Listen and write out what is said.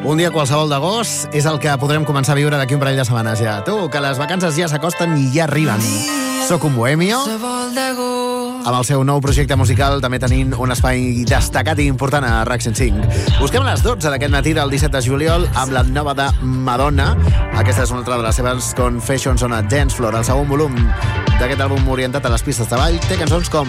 Un dia qualsevol d'agost és el que podrem començar a viure d'aquí un parell de setmanes ja. Tu, que les vacances ja s'acosten i ja arriben. Soc un bohemio, amb el seu nou projecte musical, també tenint un espai destacat i important a RAC 105. Busquem a les 12 d'aquest matí del 17 de juliol amb la nova de Madonna. Aquesta és una altra de les seves Confessions on a Dance Floor. El segon volum d'aquest àlbum orientat a les pistes de ball té cançons com